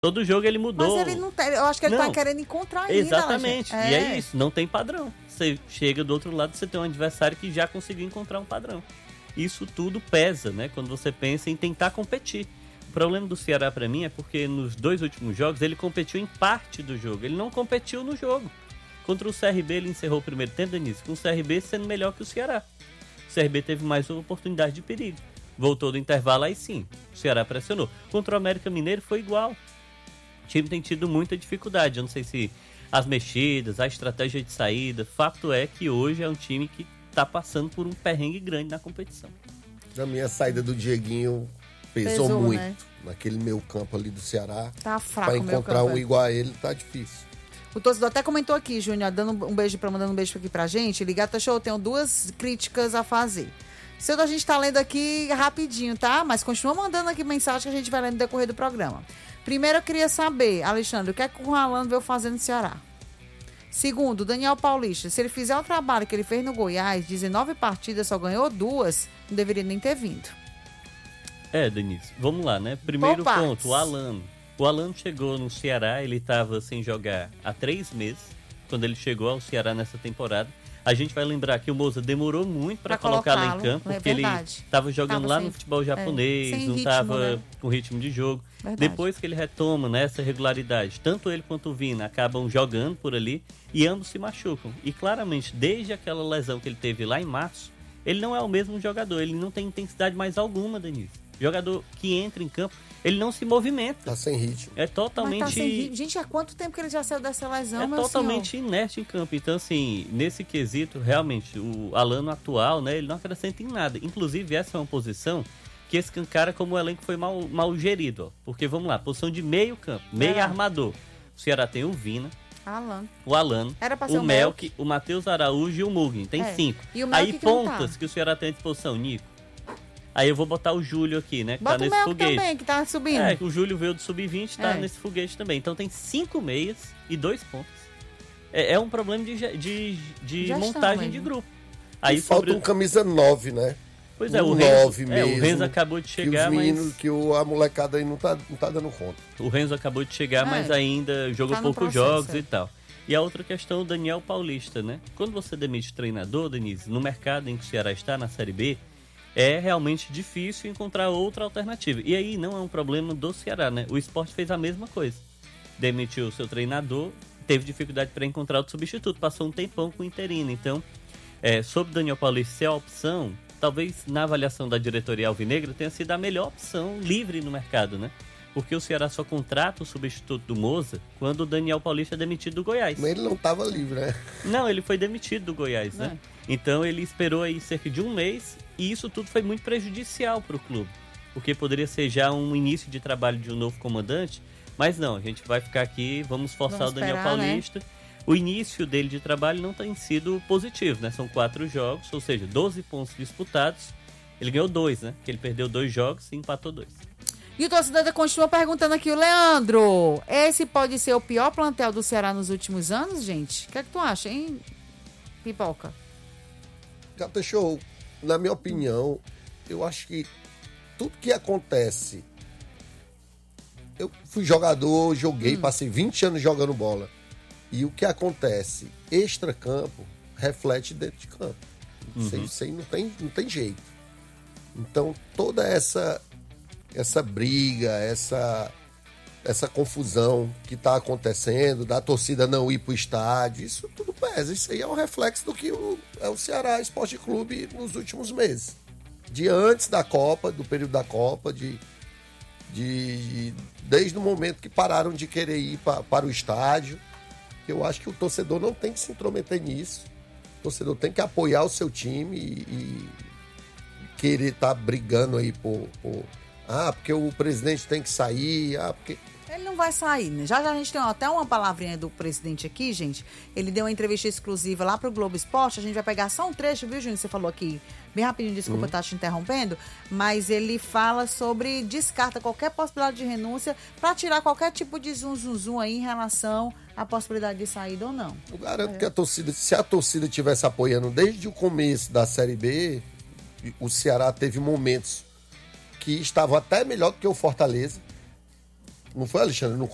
Todo jogo ele mudou. Mas ele não tem, eu acho que ele tá querendo encontrar ainda. Exatamente. E é isso, não tem padrão. Você chega do outro lado, você tem um adversário que já conseguiu encontrar um padrão. Isso tudo pesa, né? Quando você pensa em tentar competir. O problema do Ceará pra mim é porque nos 2 últimos jogos ele competiu em parte do jogo. Ele não competiu no jogo. Contra o CRB ele encerrou o primeiro tempo, Denise, com o CRB sendo melhor que o Ceará. O CRB teve mais uma oportunidade de perigo. Voltou do intervalo, aí sim, o Ceará pressionou. Contra o América Mineiro foi igual. O time tem tido muita dificuldade. Eu não sei se as mexidas, a estratégia de saída. Fato é que hoje é um time que está passando por um perrengue grande na competição. Na minha saída do Dieguinho pesou muito. Né? Naquele meio campo ali do Ceará. Tá fraco. Para encontrar um igual a ele tá difícil. O torcedor até comentou aqui, Júnior, mandando um beijo aqui pra gente. Ligata Show, tenho 2 críticas a fazer. Seu, a gente tá lendo aqui rapidinho, tá? Mas continua mandando aqui mensagem que a gente vai lendo no decorrer do programa. Primeiro, eu queria saber, Alexandre, o que é que o Alano veio fazendo no Ceará? Segundo, Daniel Paulista, se ele fizer o trabalho que ele fez no Goiás, 19 partidas, só ganhou 2, não deveria nem ter vindo. Denise, vamos lá, né? Primeiro ponto, o Alano. O Alano chegou no Ceará, ele estava sem jogar há 3 meses, quando ele chegou ao Ceará nessa temporada. A gente vai lembrar que o Moza demorou muito para colocá-lo em campo, porque ele estava jogando lá no futebol japonês, não estava com ritmo de jogo. Verdade. Depois que ele retoma nessa regularidade, tanto ele quanto o Vina acabam jogando por ali e ambos se machucam. E claramente, desde aquela lesão que ele teve lá em março, ele não é o mesmo jogador, ele não tem intensidade mais alguma, Denise. Jogador que entra em campo, ele não se movimenta. Tá sem ritmo. É totalmente... Mas tá sem ritmo. Gente, há quanto tempo que ele já saiu dessa lesão, meu totalmente senhor? inerte em campo. Então, assim, nesse quesito, realmente, o Alano atual, né, ele não acrescenta em nada. Inclusive, essa é uma posição que escancara como o elenco foi mal gerido. Ó. Porque, vamos lá, posição de meio campo, meio armador. O Ceará tem o Vina, o Alano, o Melk, o Matheus Araújo e o Mugni. Tem 5. Aí pontas que o Ceará tem à disposição, Nico. Aí eu vou botar o Júlio aqui, né? Que bota tá nesse foguete. Também, que tá subindo. O Júlio veio do Sub-20, tá nesse foguete também. Então tem 5 meias e 2 pontos. É um problema de montagem de grupo. Aí falta um camisa 9, né? Pois é, o Renzo acabou de chegar, que os meninos, que a molecada aí não tá dando conta. O Renzo acabou de chegar, mas ainda jogou poucos jogos e tal. E a outra questão, o Daniel Paulista, né? Quando você demite treinador, Denise, no mercado em que o Ceará está, na Série B, é realmente difícil encontrar outra alternativa. E aí não é um problema do Ceará, né? O Sport fez a mesma coisa. Demitiu o seu treinador, teve dificuldade para encontrar outro substituto, passou um tempão com o interino. Então, sobre o Daniel Paulista ser a opção, talvez na avaliação da diretoria alvinegra tenha sido a melhor opção livre no mercado, né? Porque o Ceará só contrata o substituto do Moza quando o Daniel Paulista é demitido do Goiás. Mas ele não estava livre, né? Não, ele foi demitido do Goiás, né? Então ele esperou aí cerca de 1 mês e isso tudo foi muito prejudicial para o clube. Porque poderia ser já um início de trabalho de um novo comandante, mas não, a gente vai ficar aqui, vamos forçar o Daniel Paulista. Né? O início dele de trabalho não tem sido positivo, né? São 4 jogos, ou seja, 12 pontos disputados. Ele ganhou 2, né? Que ele perdeu 2 jogos e empatou 2. E o torcedor continua perguntando aqui, o Leandro, esse pode ser o pior plantel do Ceará nos últimos anos, gente? O que é que tu acha, hein, Pipoca? Gata Show, na minha opinião, eu acho que tudo que acontece... Eu fui jogador, joguei, passei 20 anos jogando bola. E o que acontece extra-campo reflete dentro de campo. Isso aí não tem jeito. Então, toda essa briga, essa confusão que está acontecendo, da torcida não ir para o estádio, isso tudo pesa. Isso aí é um reflexo do que é o Ceará Esporte Clube nos últimos meses. De antes da Copa, do período da Copa, desde o momento que pararam de querer ir para o estádio. Eu acho que o torcedor não tem que se intrometer nisso. O torcedor tem que apoiar o seu time e querer estar brigando aí porque o presidente tem que sair, porque... Ele não vai sair, né? Já a gente tem até uma palavrinha do presidente aqui, gente. Ele deu uma entrevista exclusiva lá pro Globo Esporte. A gente vai pegar só um trecho, viu, Júnior? Você falou aqui, bem rapidinho, desculpa estar te interrompendo, mas ele fala sobre, descarta qualquer possibilidade de renúncia para tirar qualquer tipo de zum aí em relação à possibilidade de saída ou não. Eu garanto que se a torcida estivesse apoiando desde o começo da Série B, o Ceará teve momentos que estavam até melhor do que o Fortaleza. Não foi, Alexandre?